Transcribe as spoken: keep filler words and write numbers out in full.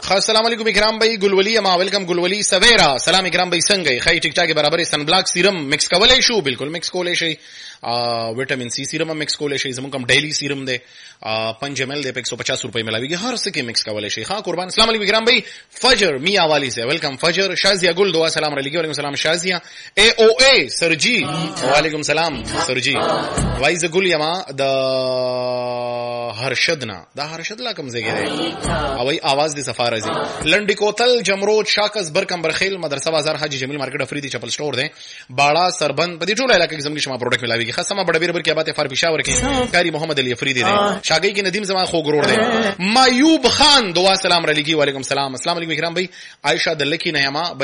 السلام علیکم اکرام بھائی ګلولي ما ویلکم ګلولي سویرا سلام اکرام بھائی څنګه خی ټیک ټاک برابر سن بلاک سیرم مکس کولای شو بالکل مکس کولای شي وټامین سی سیرم مکس کولای شي زموږ کوم ډیلی سیرم دی پنج ایم ایل دی په ایک سو پچاس روپے ملاویږي هر څه کې مکس کولای شي ها قربان. السلام علیکم اکرام بھائی فجر میا والی سے ویلکم فجر. شازیہ گل دعا سلام علیکم وعلیکم السلام شازیہ. اے او اے سرجی وعلیکم السلام سرجی. وایز گل یما د هرشدنا دا هرشد لا کوم ځای دی او ای आवाज د سفاره زی لنډی کوتل جمرود شاکس برکم برخیل مدرسه بازار حاجی جمیل مارکیټ افریدی چپل سٹور دی باړه سربند په دې ټول علاقې کې زموږ شما پروډکټ ملاویږي خاصه بڑا بیر بر کې ابات فار پېښور کې کاری محمد علی افریدی دی شاګی کې ندیم زما خو ګرور دی. مایوب خان دعا سلام علیکم وعلیکم السلام. السلام علیکم اکرام بھائی. عائشہ دلکی نعما